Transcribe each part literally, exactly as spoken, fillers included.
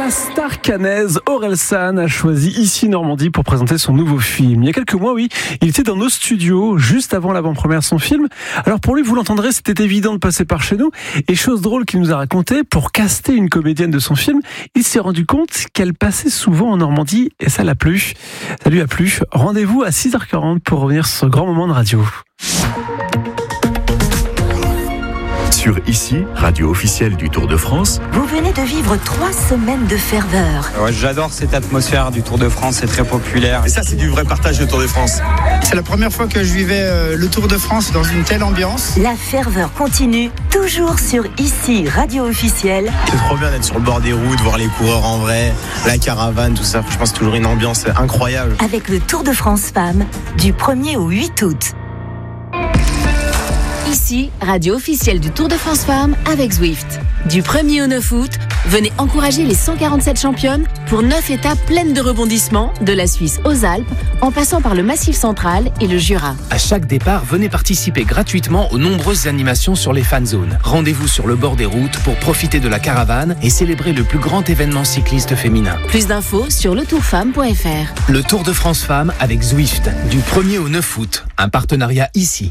La star caennaise Orelsan a choisi Ici Normandie pour présenter son nouveau film. Il y a quelques mois, oui, il était dans nos studios juste avant l'avant-première de son film. Alors pour lui, vous l'entendrez, c'était évident de passer par chez nous. Et chose drôle qu'il nous a raconté, pour caster une comédienne de son film, il s'est rendu compte qu'elle passait souvent en Normandie et ça l'a plu. Ça lui a plu. Rendez-vous à six heures quarante pour revenir sur ce grand moment de radio. Sur Ici, radio officielle du Tour de France. Vous venez de vivre trois semaines de ferveur. Ouais, j'adore cette atmosphère du Tour de France, c'est très populaire. Et ça, c'est du vrai partage du Tour de France. C'est la première fois que je vivais euh, le Tour de France dans une telle ambiance. La ferveur continue, toujours sur Ici, radio officielle. C'est trop bien d'être sur le bord des routes, voir les coureurs en vrai, la caravane, tout ça. Je pense toujours une ambiance incroyable. Avec le Tour de France Femmes, du premier au huit août. Ici, radio officielle du Tour de France Femmes avec Zwift. Du premier au neuf août, venez encourager les cent quarante-sept championnes pour neuf étapes pleines de rebondissements, de la Suisse aux Alpes, en passant par le Massif central et le Jura. À chaque départ, venez participer gratuitement aux nombreuses animations sur les fan zones. Rendez-vous sur le bord des routes pour profiter de la caravane et célébrer le plus grand événement cycliste féminin. Plus d'infos sur le tour femme point f r. Le Tour de France Femmes avec Zwift, du premier au neuf août. Un partenariat Ici.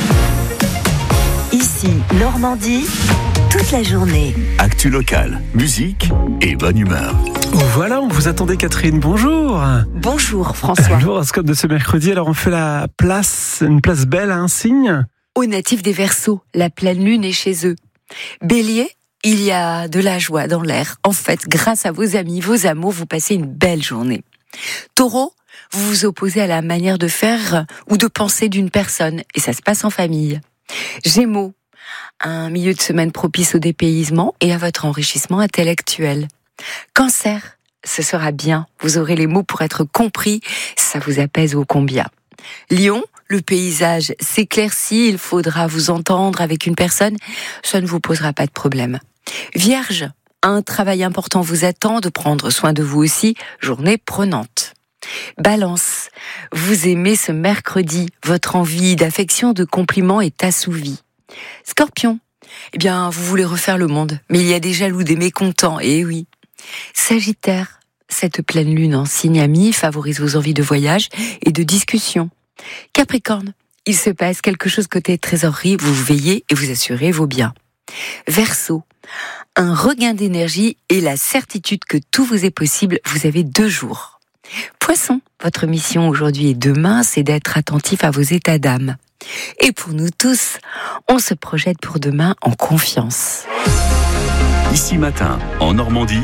Ici, Normandie, toute la journée. Actu locale, musique et bonne humeur. Voilà, on vous attendait Catherine, bonjour. Bonjour François. L'horoscope de ce mercredi, alors on fait la place, une place belle à un signe. Aux natifs des Verseaux, la pleine lune est chez eux. Bélier, il y a de la joie dans l'air. En fait, grâce à vos amis, vos amours, vous passez une belle journée. Taureau, vous vous opposez à la manière de faire ou de penser d'une personne et ça se passe en famille. Gémeaux, un milieu de semaine propice au dépaysement et à votre enrichissement intellectuel. Cancer, ce sera bien, vous aurez les mots pour être compris, ça vous apaise ô combien. Lion, le paysage s'éclaircit, il faudra vous entendre avec une personne, ça ne vous posera pas de problème. Vierge, un travail important vous attend, de prendre soin de vous aussi, journée prenante. Balance, vous aimez ce mercredi, votre envie d'affection, de compliments est assouvie. Scorpion, eh bien, vous voulez refaire le monde, mais il y a des jaloux, des mécontents, et oui. Sagittaire, cette pleine lune en signe ami favorise vos envies de voyage et de discussion. Capricorne, il se passe quelque chose côté trésorerie, vous veillez et vous assurez vos biens. Verseau, un regain d'énergie et la certitude que tout vous est possible, vous avez deux jours. Poisson, votre mission aujourd'hui et demain, c'est d'être attentif à vos états d'âme. Et pour nous tous, on se projette pour demain en confiance. Ici matin, en Normandie,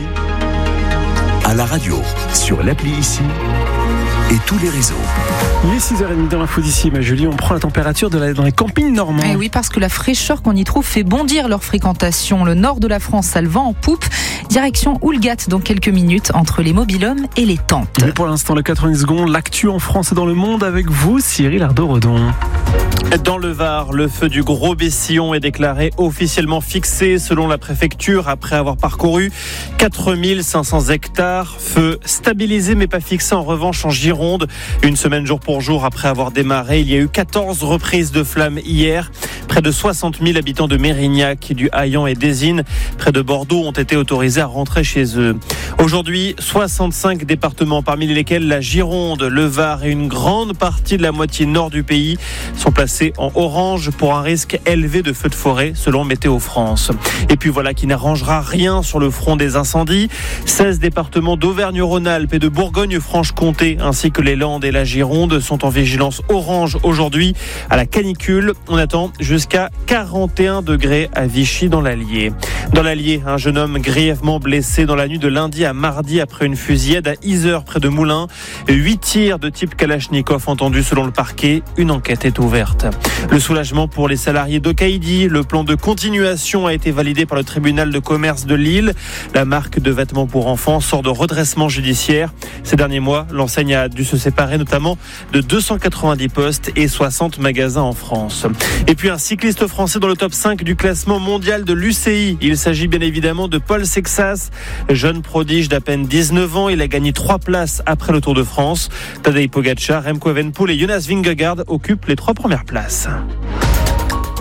à la radio, sur l'appli Ici et tous les réseaux. Il est six heures trente dans l'info d'Ici, ma Julie. On prend la température de la, dans les campings normands. Eh oui, parce que la fraîcheur qu'on y trouve fait bondir leur fréquentation. Le nord de la France a le vent en poupe. Direction Oulgat dans quelques minutes, entre les mobil-hommes et les tentes. Mais pour l'instant, le quatre-vingt-dix secondes, l'actu en France et dans le monde avec vous, Cyril Ardo-Redon. Dans le Var, le feu du Gros Bessillon est déclaré officiellement fixé selon la préfecture après avoir parcouru quatre mille cinq cents hectares. Feu stabilisé mais pas fixé en revanche en Gironde. Une semaine jour pour jour après avoir démarré, il y a eu quatorze reprises de flammes hier. Près de soixante mille habitants de Mérignac, du Haillan et d'Ésine, près de Bordeaux, ont été autorisés à rentrer chez eux. Aujourd'hui, soixante-cinq départements, parmi lesquels la Gironde, le Var et une grande partie de la moitié nord du pays, sont placés en orange pour un risque élevé de feux de forêt, selon Météo France. Et puis voilà qui n'arrangera rien sur le front des incendies. seize départements d'Auvergne-Rhône-Alpes et de Bourgogne-Franche-Comté, ainsi que les Landes et la Gironde, sont en vigilance orange aujourd'hui à la canicule. On attend jusqu'à quarante et un degrés à Vichy dans l'Allier. Dans l'Allier, un jeune homme grièvement blessé dans la nuit de lundi à mardi après une fusillade à Yzeure près de Moulins. Huit tirs de type Kalachnikov entendus selon le parquet. Une enquête est ouverte. Le soulagement pour les salariés d'Okaïdi. Le plan de continuation a été validé par le tribunal de commerce de Lille. La marque de vêtements pour enfants sort de redressement judiciaire. Ces derniers mois, l'enseigne a dû se séparer notamment de deux cent quatre-vingt-dix postes et soixante magasins en France. Et puis un cycliste français dans le top cinq du classement mondial de l'U C I. Il s'agit bien évidemment de Paul Sexas, jeune prodige d'à peine dix-neuf ans. Il a gagné trois places après le Tour de France. Tadej Pogačar, Remco Evenepoel et Jonas Vingegaard occupent les trois premières places.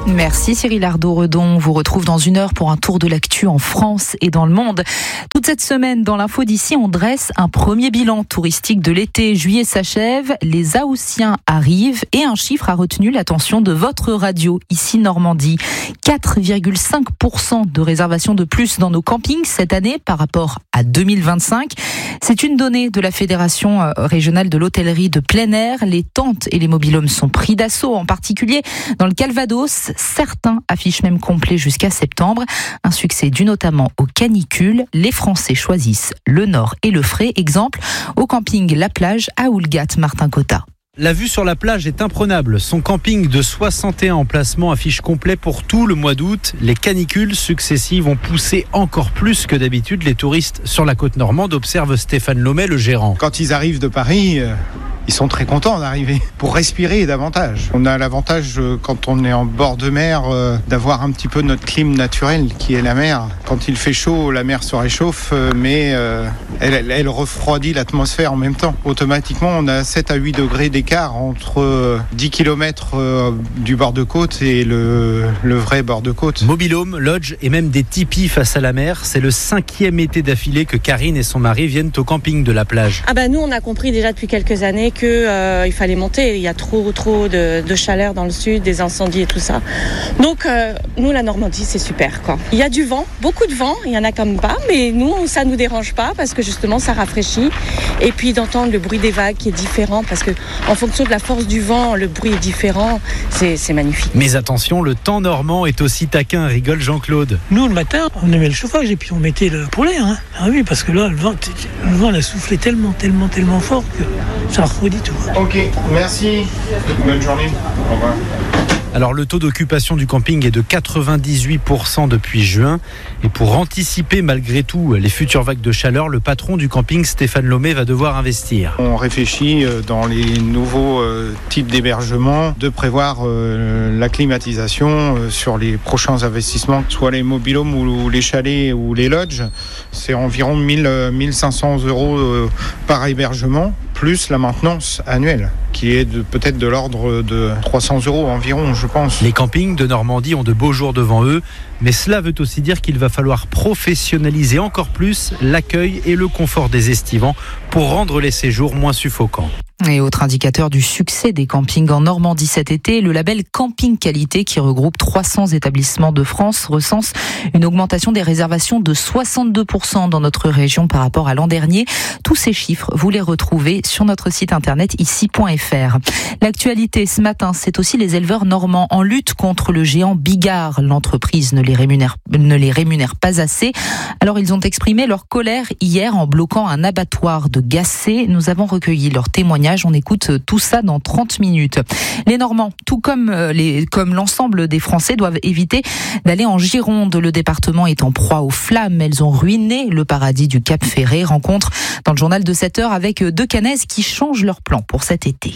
Merci Cyril Ardo-Redon. On vous retrouve dans une heure pour un tour de l'actu en France et dans le monde. Toute cette semaine, dans l'info d'ici, on dresse un premier bilan touristique de l'été. Juillet s'achève, les Haussiens arrivent et un chiffre a retenu l'attention de votre radio, ici Normandie. quatre virgule cinq pour cent de réservations de plus dans nos campings cette année par rapport à deux mille vingt-cinq. C'est une donnée de la Fédération régionale de l'hôtellerie de plein air. Les tentes et les mobil-homes sont pris d'assaut, en particulier dans le Calvados. Certains affichent même complet jusqu'à septembre. Un succès dû notamment aux canicules. Les Français choisissent le Nord et le frais. Exemple, au camping La Plage à Oulgat, Martin Cotta. La vue sur la plage est imprenable. Son camping de soixante et un emplacements affiche complet pour tout le mois d'août. Les canicules successives ont poussé encore plus que d'habitude les touristes sur la côte normande, observe Stéphane Lomet, le gérant. Quand ils arrivent de Paris, euh, ils sont très contents d'arriver pour respirer davantage. On a l'avantage, euh, quand on est en bord de mer, euh, d'avoir un petit peu notre clim naturel qui est la mer. Quand il fait chaud, la mer se réchauffe, euh, mais euh, elle, elle, elle refroidit l'atmosphère en même temps. Automatiquement, on a sept à huit degrés d'écart entre dix kilomètres du bord de côte et le, le vrai bord de côte. Mobil-home, lodge et même des tipis face à la mer. C'est le cinquième été d'affilée que Karine et son mari viennent au camping de la plage. Ah bah nous, on a compris déjà depuis quelques années qu'il euh, fallait monter. Il y a trop, trop de, de chaleur dans le sud, des incendies et tout ça. Donc euh, nous, la Normandie, c'est super, quoi. Il y a du vent, beaucoup de vent. Il y en a comme pas, mais nous, ça nous dérange pas parce que justement, ça rafraîchit. Et puis d'entendre le bruit des vagues qui est différent parce que en fonction de la force du vent, le bruit est différent. C'est, c'est magnifique. Mais attention, le temps normand est aussi taquin, rigole Jean-Claude. Nous, le matin, on aimait le chauffage et puis on mettait le poulet. Hein. Ah oui, parce que là, le vent, le vent a soufflé tellement, tellement, tellement fort que ça refroidit tout. Ok, merci. Bonne journée. Au revoir. Alors le taux d'occupation du camping est de quatre-vingt-dix-huit pour cent depuis juin. Et pour anticiper malgré tout les futures vagues de chaleur, le patron du camping, Stéphane Lomet, va devoir investir. On réfléchit dans les nouveaux types d'hébergement de prévoir la climatisation sur les prochains investissements, soit les mobil-homes ou les chalets ou les lodges. C'est environ mille, mille cinq cents euros par hébergement, plus la maintenance annuelle, qui est de, peut-être de l'ordre de trois cents euros environ, je pense. Les campings de Normandie ont de beaux jours devant eux, mais cela veut aussi dire qu'il va falloir professionnaliser encore plus l'accueil et le confort des estivants pour rendre les séjours moins suffocants. Et autre indicateur du succès des campings en Normandie cet été, le label Camping Qualité qui regroupe trois cents établissements de France recense une augmentation des réservations de soixante-deux pour cent dans notre région par rapport à l'an dernier. Tous ces chiffres, vous les retrouvez sur notre site internet ici point f r. L'actualité ce matin, c'est aussi les éleveurs normands en lutte contre le géant Bigard. L'entreprise ne les rémunère, ne les rémunère pas assez. Alors ils ont exprimé leur colère hier en bloquant un abattoir de Gacé. Nous avons recueilli leurs témoignages. On écoute tout ça dans trente minutes. Les Normands, tout comme, les, comme l'ensemble des Français, doivent éviter d'aller en Gironde. Le département est en proie aux flammes. Elles ont ruiné le paradis du Cap Ferré. Rencontre dans le journal de sept heures avec deux Canaises qui changent leur plan pour cet été.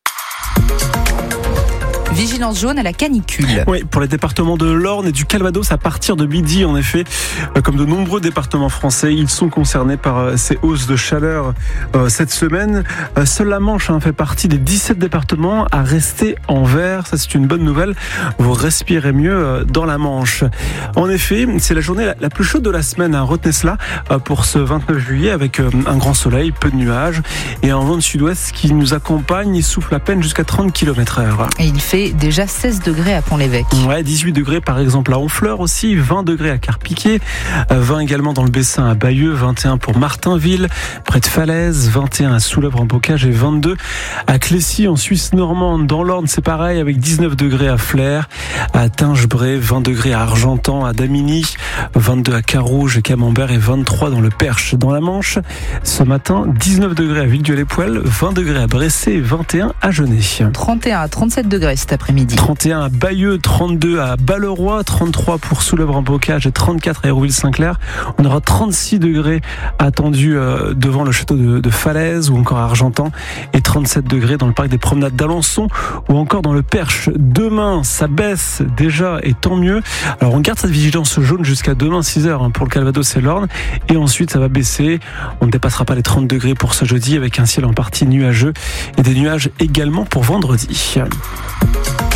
Vigilance jaune à la canicule. Oui, pour les départements de l'Orne et du Calvados à partir de midi, en effet, comme de nombreux départements français, ils sont concernés par ces hausses de chaleur euh, cette semaine. Euh, seule la Manche hein, fait partie des dix-sept départements à rester en vert. Ça, c'est une bonne nouvelle. Vous respirez mieux euh, dans la Manche. En effet, c'est la journée la, la plus chaude de la semaine. Hein. Retenez cela euh, pour ce vingt-neuf juillet avec euh, un grand soleil, peu de nuages et un vent de sud-ouest qui nous accompagne. Il souffle à peine jusqu'à trente kilomètres heure. Et il fait déjà seize degrés à Pont-l'Évêque. Ouais, dix-huit degrés par exemple à Honfleur aussi, vingt degrés à Carpiquet, vingt également dans le Bessin à Bayeux, vingt et un pour Martinville, près de Falaise, vingt et un à Soulèvre-en-Bocage et vingt-deux à Clécy en Suisse normande. Dans l'Orne, c'est pareil avec dix-neuf degrés à Flers, à Tingebray, vingt degrés à Argentan, à Damigny, vingt-deux à Carouge et Camembert et vingt-trois dans le Perche. Dans la Manche, ce matin, dix-neuf degrés à Villedieu-les-Poêles, vingt degrés à Bressay et vingt et un à Genêt. trente et un à trente-sept degrés cet après-midi. trente et un à Bayeux, trente-deux à Balleroy, trente-trois pour Soulèvre-en-Bocage et trente-quatre à Hérouville-Saint-Clair. On aura trente-six degrés attendus euh, devant le château de, de Falaise ou encore à Argentan et trente-sept degrés dans le parc des promenades d'Alençon ou encore dans le Perche. Demain, ça baisse déjà et tant mieux. Alors on garde cette vigilance jaune jusqu'à demain six heures hein, pour le Calvados et l'Orne et ensuite ça va baisser. On ne dépassera pas les trente degrés pour ce jeudi avec un ciel en partie nuageux et des nuages également pour vendredi.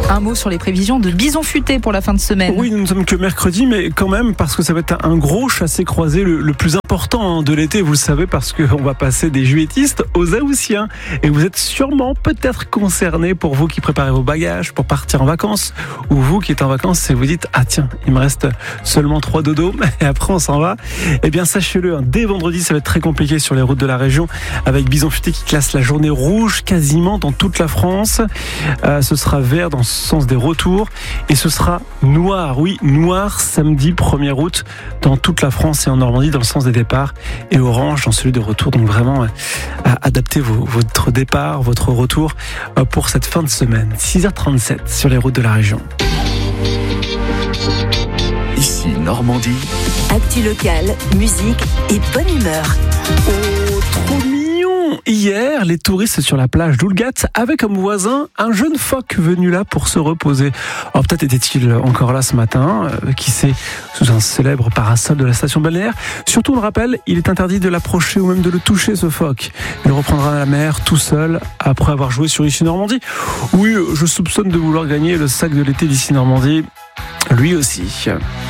Un mot sur les prévisions de bison futé pour la fin de semaine. Oui, nous ne sommes que mercredi, mais quand même, parce que ça va être un gros chassé-croisé, le, le plus important de l'été, vous le savez, parce qu'on va passer des juétistes aux Haussiens. Et vous êtes sûrement peut-être concernés, pour vous qui préparez vos bagages pour partir en vacances, ou vous qui êtes en vacances et vous dites « Ah tiens, il me reste seulement trois dodos, et après on s'en va ». Eh bien, sachez-le, hein, dès vendredi, ça va être très compliqué sur les routes de la région, avec Bison Futé qui classe la journée rouge quasiment dans toute la France. Euh, ce sera vert dans le sens des retours, et ce sera noir, oui, noir samedi premier août dans toute la France et en Normandie dans le sens des départs, et orange dans celui de retour. Donc vraiment, euh, adaptez vos, votre départ, votre retour euh, pour cette fin de semaine. six heures trente-sept sur les routes de la région. Ici Normandie. Actu locale, musique et bonne humeur. Oh, trop mignon! Hier, les touristes sur la plage d'Oulgat avaient comme voisin un jeune phoque venu là pour se reposer. Alors peut-être était-il encore là ce matin, euh, qui sait, sous un célèbre parasol de la station balnéaire. Surtout, on le rappelle, il est interdit de l'approcher ou même de le toucher, ce phoque. Il reprendra la mer tout seul après avoir joué sur Ici Normandie. Oui, je soupçonne de vouloir gagner le sac de l'été d'Ici Normandie. Lui aussi.